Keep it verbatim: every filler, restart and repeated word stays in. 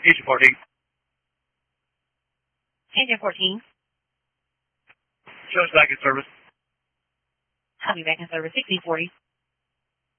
Agent fourteen. Agent fourteen. Show's back in service. I'll be back in service. sixteen forty.